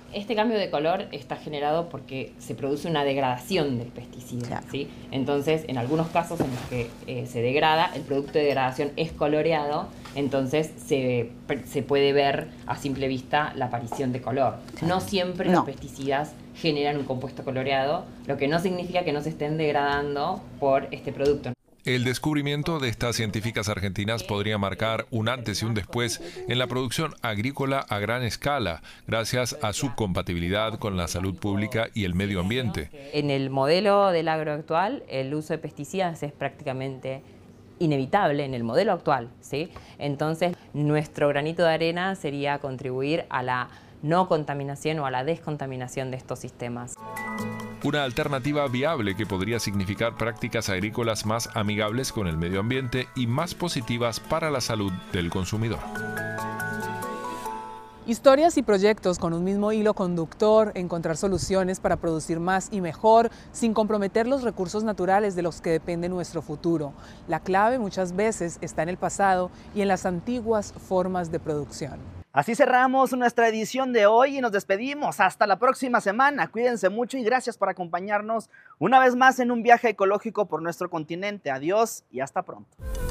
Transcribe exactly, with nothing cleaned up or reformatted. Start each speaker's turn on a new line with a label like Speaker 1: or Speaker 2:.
Speaker 1: Este cambio de color está generado porque se produce una degradación del pesticida, claro. ¿sí? Entonces, en algunos casos en los que eh, se degrada, el producto de degradación es coloreado, entonces se, se puede ver a simple vista la aparición de color. Claro. No siempre no. los pesticidas generan un compuesto coloreado, lo que no significa que no se estén degradando por este producto.
Speaker 2: El descubrimiento de estas científicas argentinas podría marcar un antes y un después en la producción agrícola a gran escala, gracias a su compatibilidad con la salud pública y el medio ambiente.
Speaker 1: En el modelo del agro actual, el uso de pesticidas es prácticamente inevitable en el modelo actual, ¿sí? Entonces, nuestro granito de arena sería contribuir a la no contaminación o a la descontaminación de estos sistemas.
Speaker 2: Una alternativa viable que podría significar prácticas agrícolas más amigables con el medio ambiente y más positivas para la salud del consumidor.
Speaker 3: Historias y proyectos con un mismo hilo conductor, encontrar soluciones para producir más y mejor, sin comprometer los recursos naturales de los que depende nuestro futuro. La clave muchas veces está en el pasado y en las antiguas formas de producción.
Speaker 4: Así cerramos nuestra edición de hoy y nos despedimos. Hasta la próxima semana. Cuídense mucho y gracias por acompañarnos una vez más en un viaje ecológico por nuestro continente. Adiós y hasta pronto.